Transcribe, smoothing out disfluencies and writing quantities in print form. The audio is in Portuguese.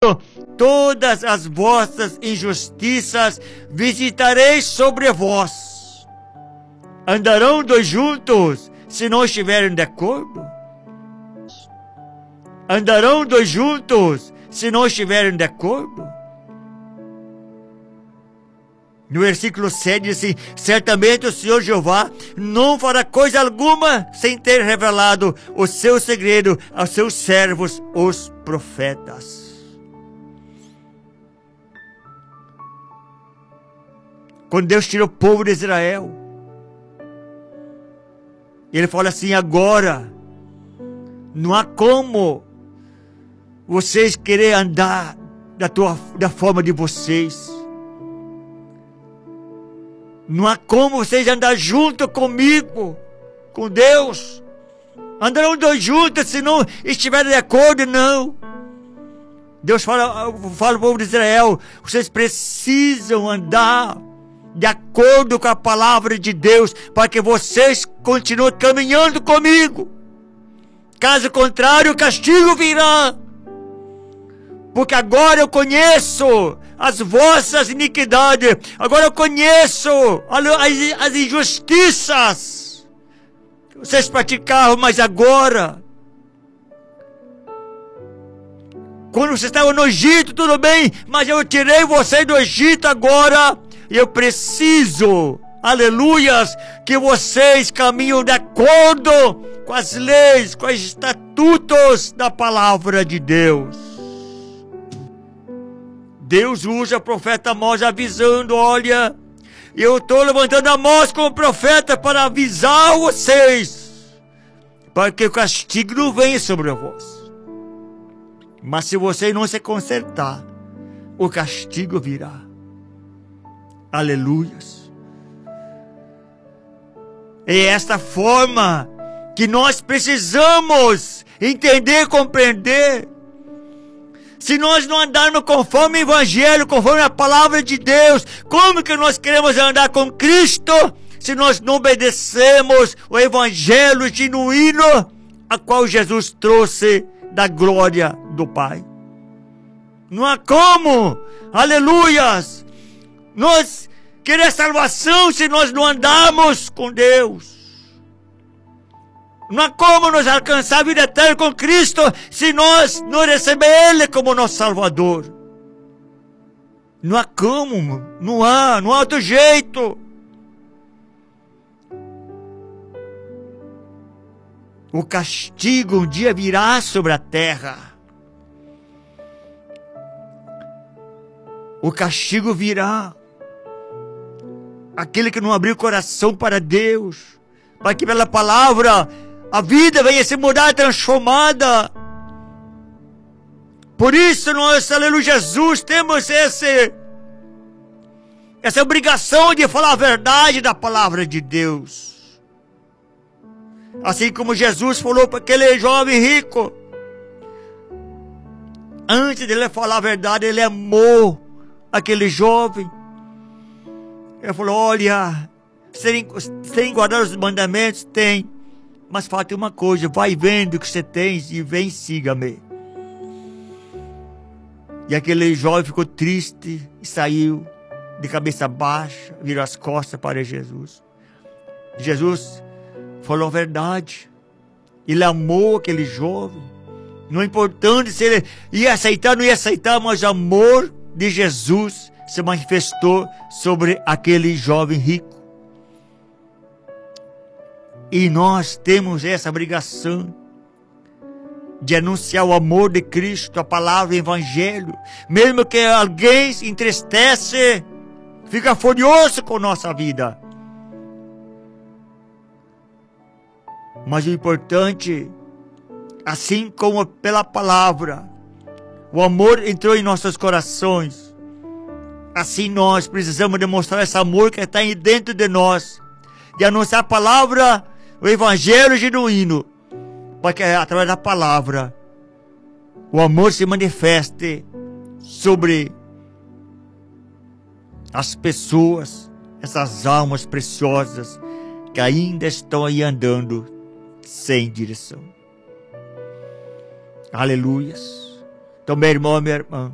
dizendo: todas as vossas injustiças visitarei sobre vós. Andarão dois juntos se não estiverem de acordo? Andarão dois juntos se não estiverem de acordo? No versículo 7 diz assim: certamente o Senhor Jeová não fará coisa alguma sem ter revelado o seu segredo aos seus servos, os profetas. Quando Deus tirou o povo de Israel, Ele fala assim: agora não há como vocês querer andar da forma de vocês. Não há como vocês andar junto comigo, com Deus. Andarão dois juntos se não estiverem de acordo, não. Deus fala ao povo de Israel: vocês precisam andar de acordo com a palavra de Deus, para que vocês continuem caminhando comigo. Caso contrário, o castigo virá. Porque agora eu conheço as vossas iniquidades. Agora eu conheço as injustiças que vocês praticavam, mas agora, quando vocês estavam no Egito, tudo bem, mas eu tirei vocês do Egito agora, e eu preciso, aleluias, que vocês caminhem de acordo com as leis, com os estatutos da palavra de Deus. Deus usa o profeta Amós avisando: olha, eu estou levantando Amós como profeta para avisar vocês, para que o castigo não venha sobre vós. Mas se você não se consertar, o castigo virá. Aleluias. É esta forma que nós precisamos entender e compreender. Se nós não andarmos conforme o Evangelho, conforme a palavra de Deus, como que nós queremos andar com Cristo, se nós não obedecemos o Evangelho genuíno, a qual Jesus trouxe da glória do Pai? Não há como, aleluias, nós querer salvação se nós não andarmos com Deus. Não há como nos alcançar a vida eterna com Cristo se nós não recebermos Ele como nosso Salvador. Não há como, não há outro jeito. O castigo um dia virá sobre a terra. O castigo virá. Aquele que não abriu o coração para Deus, para que pela palavra a vida venha se mudar, transformada. Por isso nós, aleluia, Jesus, temos essa obrigação de falar a verdade da palavra de Deus. Assim como Jesus falou para aquele jovem rico, antes de ele falar a verdade, ele amou aquele jovem. Ele falou: olha, sem guardar os mandamentos, tem. Mas falta uma coisa: vai vendo o que você tem e vem, siga-me. E aquele jovem ficou triste e saiu de cabeça baixa, virou as costas para Jesus. Jesus falou a verdade. Ele amou aquele jovem. Não é importante se ele ia aceitar ou não ia aceitar, mas o amor de Jesus se manifestou sobre aquele jovem rico. E nós temos essa obrigação de anunciar o amor de Cristo, a palavra, o Evangelho. Mesmo que alguém se entristece, fica furioso com nossa vida. Mas o importante, assim como pela palavra, o amor entrou em nossos corações, assim nós precisamos demonstrar esse amor que está aí dentro de nós, de anunciar a palavra, o Evangelho genuíno, para que através da palavra o amor se manifeste sobre as pessoas, essas almas preciosas que ainda estão aí andando sem direção. Aleluias. Então, meu irmão, minha irmã,